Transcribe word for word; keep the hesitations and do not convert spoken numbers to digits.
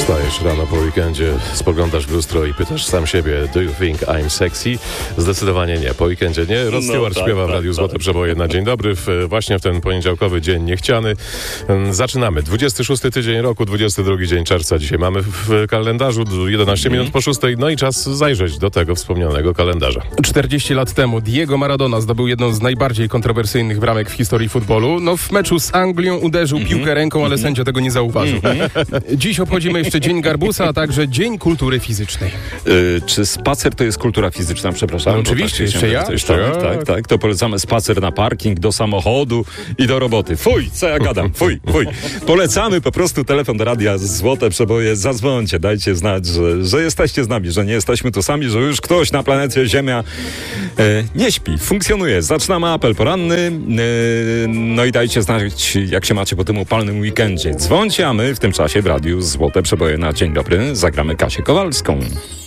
Wstajesz rano po weekendzie, spoglądasz w lustro i pytasz sam siebie, do you think I'm sexy? Zdecydowanie nie, po weekendzie nie. Rod No Stewart tak, śpiewa w tak, Radiu tak. Złote Przeboje na dzień dobry, w, właśnie w ten poniedziałkowy dzień niechciany. Zaczynamy. dwudziesty szósty tydzień roku, dwudziesty drugi dzień czerwca. Dzisiaj mamy w kalendarzu jedenaście minut po szóstej, no i czas zajrzeć do tego wspomnianego kalendarza. czterdzieści lat temu Diego Maradona zdobył jedną z najbardziej kontrowersyjnych bramek w historii futbolu. No w meczu z Anglią uderzył mm-hmm. piłkę ręką, ale mm-hmm. sędzia tego nie zauważył. Mm-hmm. Dziś obchodzimy jeszcze Dzień Garbusa, a także Dzień Kultury Fizycznej. Yy, czy spacer to jest kultura fizyczna? Przepraszam. No oczywiście, tak, jeszcze ja? Jeszcze tak, tak, tak. To polecamy spacer na parking, do samochodu i do roboty. Fuj, co ja gadam, fuj, fuj. Polecamy po prostu telefon do radia, Złote Przeboje, zadzwońcie, dajcie znać, że, że jesteście z nami, że nie jesteśmy tu sami, że już ktoś na planecie Ziemia e, nie śpi, funkcjonuje. Zaczynamy apel poranny, e, no i dajcie znać, jak się macie po tym upalnym weekendzie. Dzwońcie, a my w tym czasie w radiu Złote Przeboje na dzień dobry zagramy Kasię Kowalską.